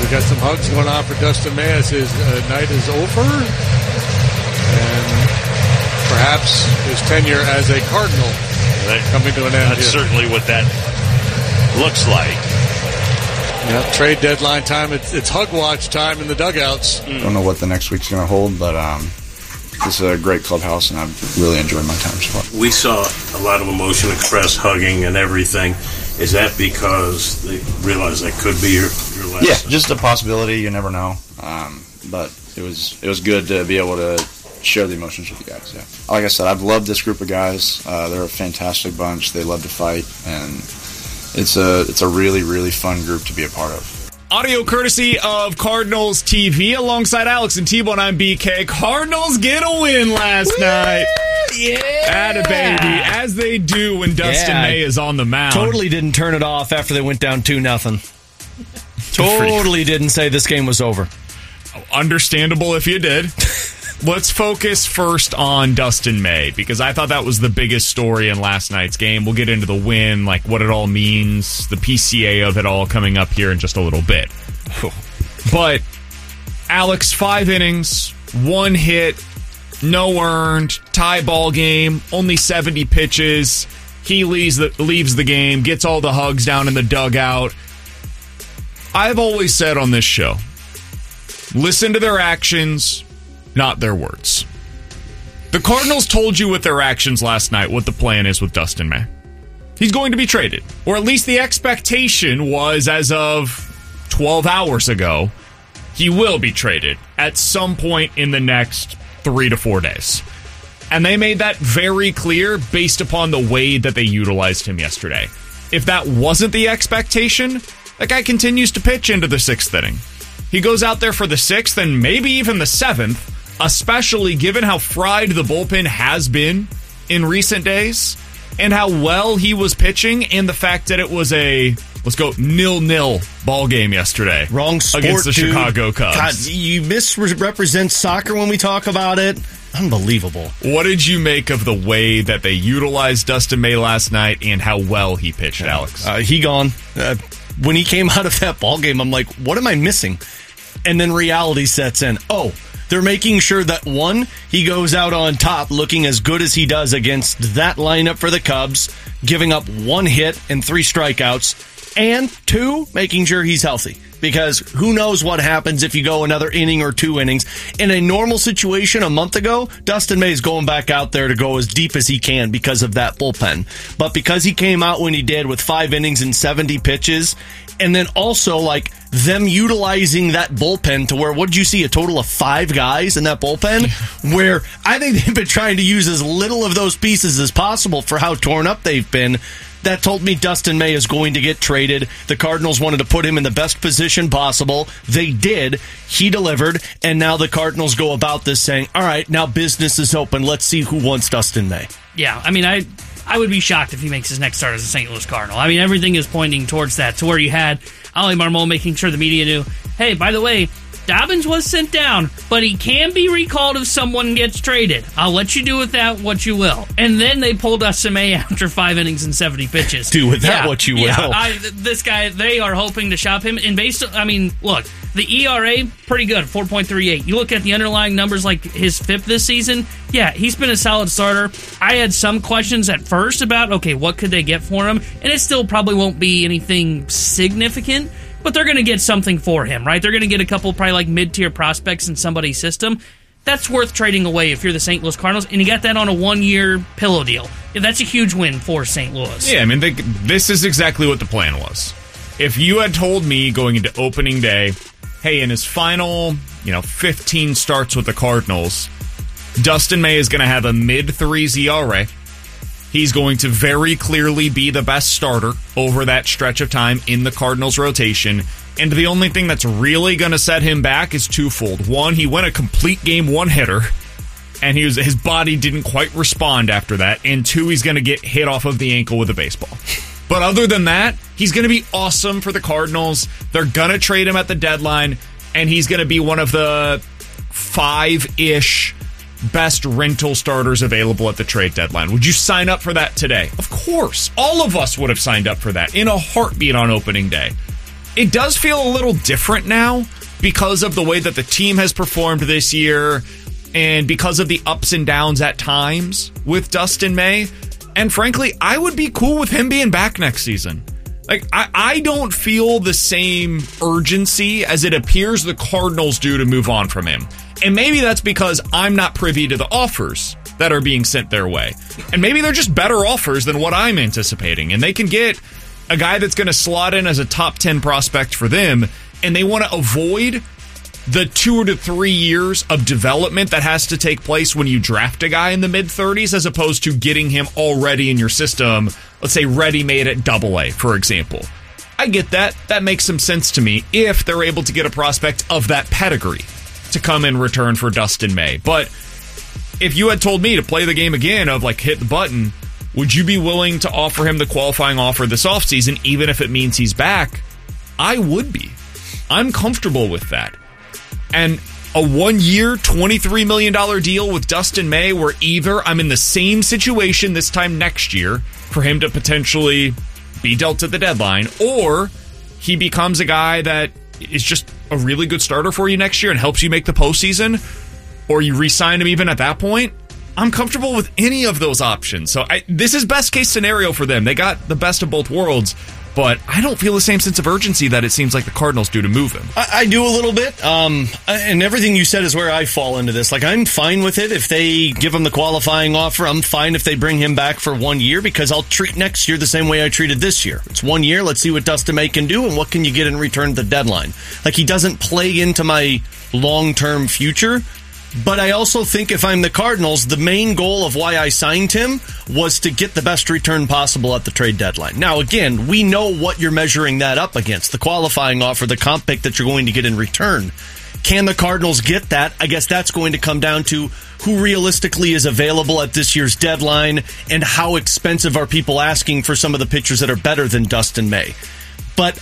we got some hugs going on for Dustin May as his night is over. And perhaps his tenure as a Cardinal coming to an end. That's certainly what that looks like. Yeah, trade deadline time. It's hug watch time in the dugouts. Don't know what the next week's going to hold, but this is a great clubhouse, and I've really enjoyed my time so far. We saw a lot of emotion expressed, hugging and everything. Is that because they realized that could be your last? Yeah, just a possibility. You never know. But it was good to be able to share the emotions with the guys. Yeah, like I said, I've loved this group of guys. They're a fantastic bunch. They love to fight, and it's a really, really fun group to be a part of. Audio courtesy of Cardinals TV. Alongside Alex and T-Bone, I'm BK. Cardinals get a win last night. Yeah. Atta baby, as they do when Dustin May is on the mound. Totally didn't turn it off after they went down 2-0. Totally didn't say this game was over. Understandable if you did. Let's focus first on Dustin May, because I thought that was the biggest story in last night's game. We'll get into the win, like what it all means, the PCA of it all coming up here in just a little bit. But, Alex, 5 innings, 1 hit, no earned, tie ball game, only 70 pitches. He leaves the game, gets all the hugs down in the dugout. I've always said on this show, listen to their actions, not their words. The Cardinals told you with their actions last night what the plan is with Dustin May. He's going to be traded. Or at least the expectation was, as of 12 hours ago, he will be traded at some point in the next 3 to 4 days. And they made that very clear based upon the way that they utilized him yesterday. If that wasn't the expectation, that guy continues to pitch into the 6th inning. He goes out there for the 6th and maybe even the 7th, especially given how fried the bullpen has been in recent days and how well he was pitching, and the fact that it was a, let's go, 0-0 ball game yesterday. Wrong sport, against the dude. Chicago Cubs. God, you misrepresent soccer when we talk about it. Unbelievable. What did you make of the way that they utilized Dustin May last night and how well he pitched, Alex? He gone. When he came out of that ball game, I'm like, what am I missing? And then reality sets in. Oh, they're making sure that, 1, he goes out on top looking as good as he does against that lineup for the Cubs, giving up 1 hit and 3 strikeouts, and 2, making sure he's healthy. Because who knows what happens if you go another inning or 2 innings. In a normal situation a month ago, Dustin May's going back out there to go as deep as he can because of that bullpen. But because he came out when he did with 5 innings and 70 pitches, and then also like them utilizing that bullpen to where, what did you see, a total of 5 guys in that bullpen? Where I think they've been trying to use as little of those pieces as possible for how torn up they've been. That told me Dustin May is going to get traded. The Cardinals wanted to put him in the best position possible. They did. He delivered. And now the Cardinals go about this saying, all right, now business is open. Let's see who wants Dustin May. Yeah, I mean, I would be shocked if he makes his next start as a St. Louis Cardinal. I mean, everything is pointing towards that, to where you had Oli Marmol making sure the media knew, hey, by the way, Dobbins was sent down, but he can be recalled if someone gets traded. I'll let you do with that what you will. And then they pulled Dustin May after 5 innings and 70 pitches. Do with that what you will. This guy, they are hoping to shop him. And look, the ERA, pretty good, 4.38. You look at the underlying numbers like his FIP this season, yeah, he's been a solid starter. I had some questions at first about, okay, what could they get for him? And it still probably won't be anything significant, but they're going to get something for him, right? They're going to get a couple probably like mid-tier prospects in somebody's system. That's worth trading away if you're the St. Louis Cardinals, and you got that on a 1-year pillow deal. Yeah, that's a huge win for St. Louis. Yeah, I mean, this is exactly what the plan was. If you had told me going into opening day, hey, in his final, 15 starts with the Cardinals, Dustin May is going to have a mid-3s ERA. He's going to very clearly be the best starter over that stretch of time in the Cardinals rotation. And the only thing that's really going to set him back is twofold. 1, he went a complete game 1-hitter, and his body didn't quite respond after that. And 2, he's going to get hit off of the ankle with a baseball. But other than that, he's going to be awesome for the Cardinals. They're going to trade him at the deadline, and he's going to be one of the 5-ish best rental starters available at the trade deadline. Would you sign up for that today? Of course. All of us would have signed up for that in a heartbeat on opening day. it does feel a little different now because of the way that the team has performed this year and because of the ups and downs at times with Dustin May. And frankly, I would be cool with him being back next season. Like, I don't feel the same urgency as it appears the Cardinals do to move on from him. And maybe that's because I'm not privy to the offers that are being sent their way. And maybe they're just better offers than what I'm anticipating. And they can get a guy that's going to slot in as a top 10 prospect for them, and they want to avoid the 2 to 3 years of development that has to take place when you draft a guy in the mid-30s, as opposed to getting him already in your system, let's say ready-made at AA, for example. I get that. That makes some sense to me if they're able to get a prospect of that pedigree to come in return for Dustin May. But if you had told me to play the game again of, like, hit the button, would you be willing to offer him the qualifying offer this offseason, even if it means he's back? I would be. I'm comfortable with that. And a 1-year, $23 million deal with Dustin May, where either I'm in the same situation this time next year for him to potentially be dealt at the deadline, or he becomes a guy that is just a really good starter for you next year and helps you make the postseason, or you re-sign him even at that point. I'm comfortable with any of those options. So this is best case scenario for them. They got the best of both worlds. But I don't feel the same sense of urgency that it seems like the Cardinals do to move him. I do a little bit. And everything you said is where I fall into this. Like, I'm fine with it. If they give him the qualifying offer, I'm fine if they bring him back for 1 year, because I'll treat next year the same way I treated this year. It's 1 year. Let's see what Dustin May can do and what can you get in return at the deadline. Like, he doesn't play into my long-term future. But I also think if I'm the Cardinals, the main goal of why I signed him was to get the best return possible at the trade deadline. Now, again, we know what you're measuring that up against. The qualifying offer, the comp pick that you're going to get in return. Can the Cardinals get that? I guess that's going to come down to who realistically is available at this year's deadline and how expensive are people asking for some of the pitchers that are better than Dustin May. But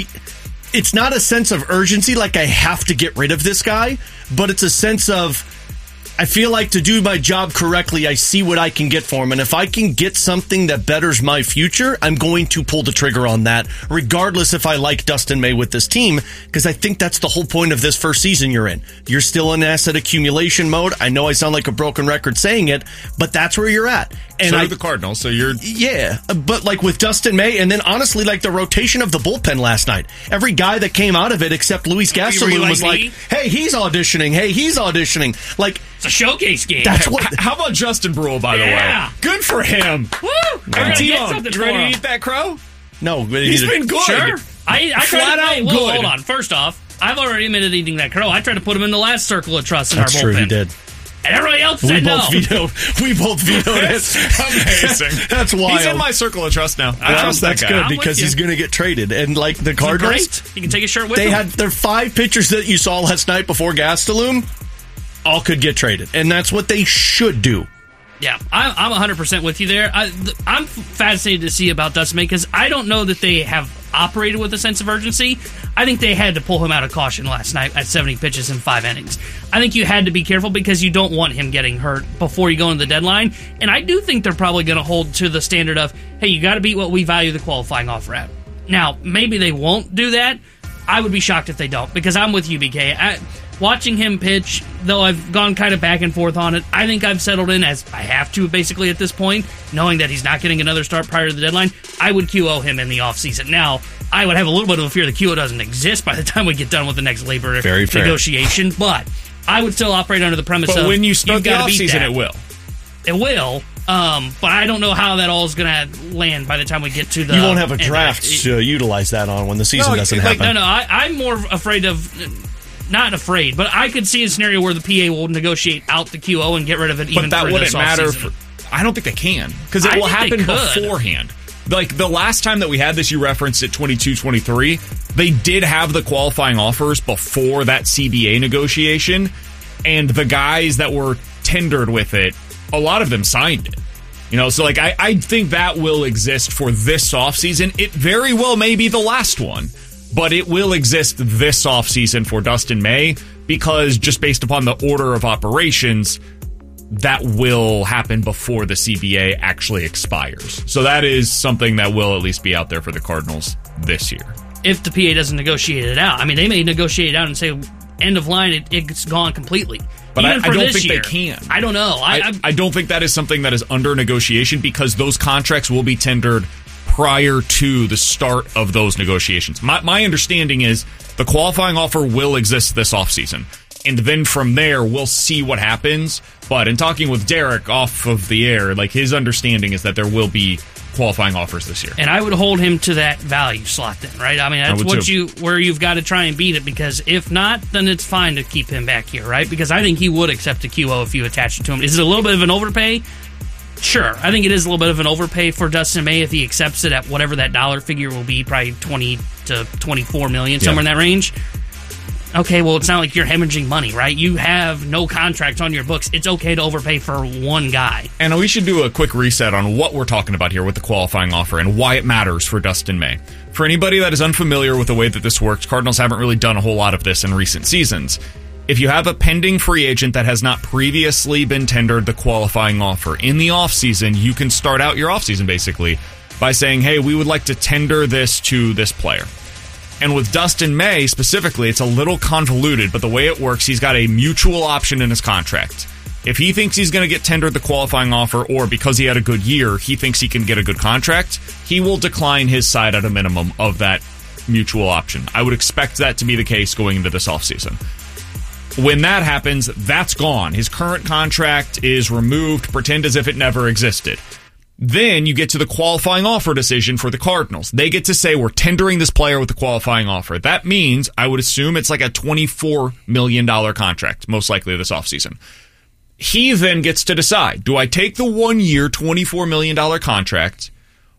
it's not a sense of urgency like I have to get rid of this guy, but it's a sense of, I feel like to do my job correctly, I see what I can get for him. And if I can get something that betters my future, I'm going to pull the trigger on that, regardless if I like Dustin May with this team, because I think that's the whole point of this first season you're in. You're still in asset accumulation mode. I know I sound like a broken record saying it, but that's where you're at. And so the Cardinals, so you're... Yeah, but like with Dustin May, and then honestly, like the rotation of the bullpen last night, every guy that came out of it except Luis Gastelum was like, hey, he's auditioning. Hey, he's auditioning. Like, it's a showcase game. That's what. How about Justin Brule, by the way? Good for him. Woo! Hey, T-Bone, you ready to eat that crow? No. He's been good. Sure. I Flat out good. Hold on. First off, I've already admitted eating that crow. I tried to put him in the last circle of trust in That's our bullpen. True, you did. And everybody else said no. We both vetoed it. Amazing. That's wild. He's in my circle of trust now. I trust that guy. That's good because he's going to get traded. And like the Cardinals, great. He can take a shirt with him. They had their 5 pitchers that you saw last night before Gastelum, all could get traded. And that's what they should do. Yeah, I'm 100% with you there. I'm fascinated to see about Dustin May because I don't know that they have operated with a sense of urgency. I think they had to pull him out of caution last night at 70 pitches in 5 innings. I think you had to be careful because you don't want him getting hurt before you go into the deadline. And I do think they're probably going to hold to the standard of, hey, you got to beat what we value the qualifying offer at. Now, maybe they won't do that. I would be shocked if they don't because I'm with you, BK. Watching him pitch, though I've gone kind of back and forth on it, I think I've settled in as I have to basically at this point, knowing that he's not getting another start prior to the deadline. I would QO him in the offseason. Now, I would have a little bit of a fear the QO doesn't exist by the time we get done with the next labor negotiation, but I would still operate under the premise but of when you start the offseason, season, it will. It will. But I don't know how that all is going to land by the time we get to the... You won't have a draft to utilize that on when the season doesn't happen. No, I'm more afraid of... Not afraid, but I could see a scenario where the PA will negotiate out the QO and get rid of it even for this offseason. But that wouldn't matter. I don't think they can, because it will happen beforehand. Like the last time that we had this, you referenced at 22-23, they did have the qualifying offers before that CBA negotiation, and the guys that were tendered with it, a lot of them signed it. You know, so like I think that will exist for this offseason. It very well may be the last one, but it will exist this offseason for Dustin May because just based upon the order of operations, that will happen before the CBA actually expires. So that is something that will at least be out there for the Cardinals this year. if the PA doesn't negotiate it out. I mean, they may negotiate it out and say, end of line, it's gone completely. But Even I for don't this think year, they can. I don't know. I don't think that is something that is under negotiation because those contracts will be tendered prior to the start of those negotiations. My understanding is the qualifying offer will exist this offseason. And then from there, we'll see what happens. But in talking with Derek off of the air, like his understanding is that there will be qualifying offers this year. And I would hold him to that value slot then, right? I mean, that's where you've got to try and beat it, because if not, then it's fine to keep him back here, right? Because I think he would accept a QO if you attach it to him. Is it a little bit of an overpay? Sure. I think it is a little bit of an overpay for Dustin May if he accepts it at whatever that dollar figure will be, probably 20 to 24 million, somewhere in that range. Okay, well, it's not like you're hemorrhaging money, right? You have no contracts on your books. It's okay to overpay for one guy. And we should do a quick reset on what we're talking about here with the qualifying offer and why it matters for Dustin May. For anybody that is unfamiliar with the way that this works, Cardinals haven't really done a whole lot of this in recent seasons. If you have a pending free agent that has not previously been tendered the qualifying offer, in the offseason, you can start out your offseason basically by saying, hey, we would like to tender this to this player. And with Dustin May specifically, it's a little convoluted, but the way it works, he's got a mutual option in his contract. If he thinks he's going to get tendered the qualifying offer, or because he had a good year, he thinks he can get a good contract, he will decline his side at a minimum of that mutual option. I would expect that to be the case going into this offseason. When that happens, that's gone. His current contract is removed. Pretend as if it never existed. Then you get to the qualifying offer decision for the Cardinals. They get to say, we're tendering this player with the qualifying offer. That means, I would assume, it's like a $24 million contract, most likely this offseason. He then gets to decide, do I take the 1-year, $24 million contract,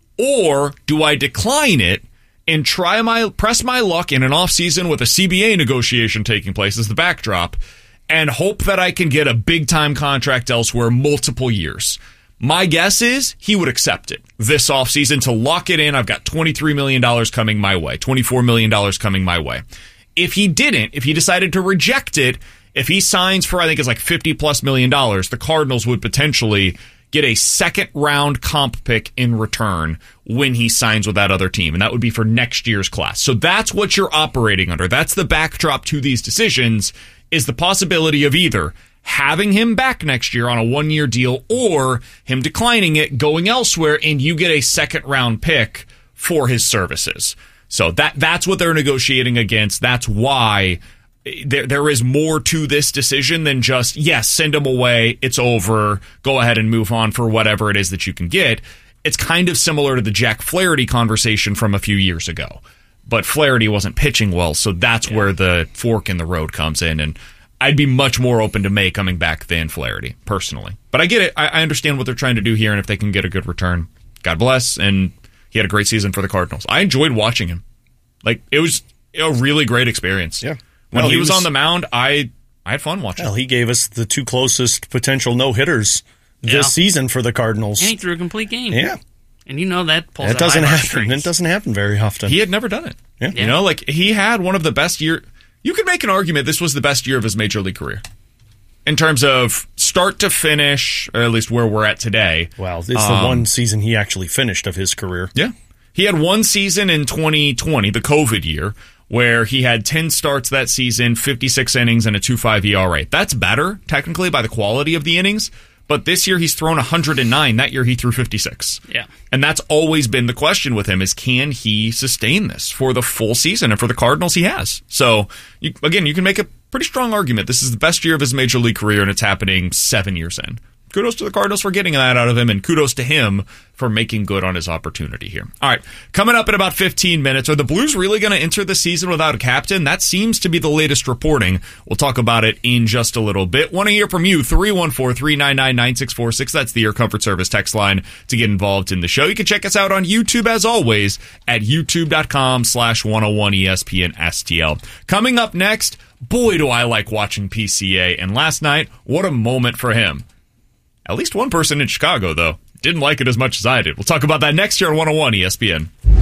or do I decline it and press my luck in an offseason with a CBA negotiation taking place as the backdrop and hope that I can get a big-time contract elsewhere multiple years? My guess is he would accept it this offseason to lock it in. I've got $23 million coming my way, $24 million coming my way. If he didn't, if he decided to reject it, if he signs for, I think it's like $50+ million, the Cardinals would potentially get a second-round comp pick in return when he signs with that other team, and that would be for next year's class. So that's what you're operating under. That's the backdrop to these decisions, is the possibility of either having him back next year on a 1-year deal or him declining it, going elsewhere, and you get a second-round pick for his services. So that's what they're negotiating against. That's why there is more to this decision than just, yes, send him away, it's over, go ahead and move on for whatever it is that you can get. It's kind of similar to the Jack Flaherty conversation from a few years ago. But Flaherty wasn't pitching well, so that's where the fork in the road comes in, and I'd be much more open to May coming back than Flaherty, personally. But I get it. I understand what they're trying to do here, and if they can get a good return, God bless. And he had a great season for the Cardinals. I enjoyed watching him. Like, it was a really great experience. Yeah. When he was on the mound, I had fun watching. Well, he gave us the two closest potential no-hitters this season for the Cardinals. And he threw a complete game. Yeah. And you know that pulls It doesn't happen. It doesn't happen very often. He had never done it. Yeah. You know, like, he had one of the best years. You could make an argument this was the best year of his major league career in terms of start to finish, or at least where we're at today. Well, it's the one season he actually finished of his career. Yeah. He had one season in 2020, the COVID year, where he had 10 starts that season, 56 innings, and a 2.5 ERA. That's better, technically, by the quality of the innings. But this year he's thrown 109. That year he threw 56. Yeah. And that's always been the question with him, is can he sustain this for the full season? And for the Cardinals, he has. So, you can make a pretty strong argument. This is the best year of his major league career, and it's happening 7 years in. Kudos to the Cardinals for getting that out of him, and kudos to him for making good on his opportunity here. All right, coming up in about 15 minutes, are the Blues really going to enter the season without a captain? That seems to be the latest reporting. We'll talk about it in just a little bit. Want to hear from you, 314-399-9646. That's the Air Comfort Service text line to get involved in the show. You can check us out on YouTube, as always, at youtube.com/101ESPN-STL. Coming up next, boy, do I like watching PCA, and last night, what a moment for him. At least one person in Chicago, though, didn't like it as much as I did. We'll talk about that next year on 101 ESPN.